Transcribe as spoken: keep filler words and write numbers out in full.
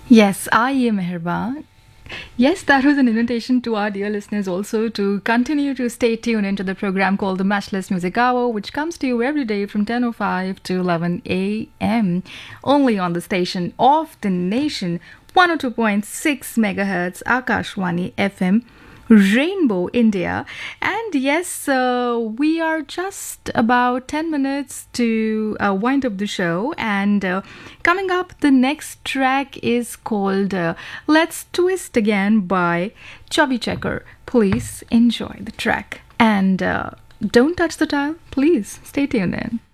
Yes, आइए मेहरबान. Yes, that was an invitation to our dear listeners also to continue to stay tuned into the program called the Matchless Music Hour, which comes to you every day from ten oh five to eleven a.m. only on the station of the nation, one oh two point six megahertz, Akashwani F M, Rainbow India. And yes, uh, we are just about ten minutes to uh, wind up the show. And uh, coming up, the next track is called uh, Let's Twist Again by Chubby Checker. Please enjoy the track. And uh, don't touch the dial. Please stay tuned in.